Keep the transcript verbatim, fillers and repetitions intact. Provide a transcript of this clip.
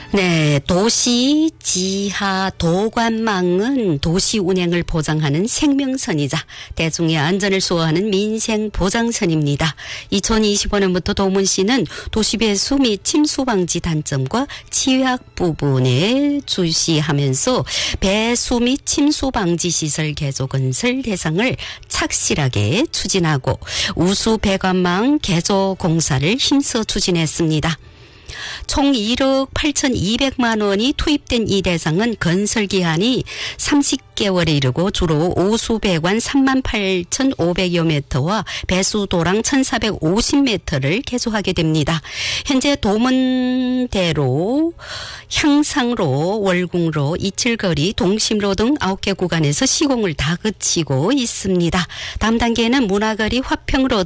네, 도시 지하 도관망은 도시 운행을 보장하는 생명선이자 대중의 안전을 수호하는 민생 보장선입니다. 이천이십오 년부터 도문시는 도시 배수 및 침수 방지 단점과 취약 부분에 주시하면서 배수 및 침수 방지 시설 개조 건설 대상을 착실하게 추진하고 우수 배관망 개조 공사를 힘써 추진했습니다. 총 일억 팔천이백만 원이 투입된 이 대상은 건설 기한이 삼십 개월에 이르고 주로 오수배관 삼만 팔천오백여 미터와 배수도랑 천사백오십 미터를 개조하게 됩니다. 현재 도문대로, 향상로, 월궁로, 이칠거리, 동심로 등 아홉 개 구간에서 시공을 다 그치고 있습니다. 다음 단계는 문화거리, 화평로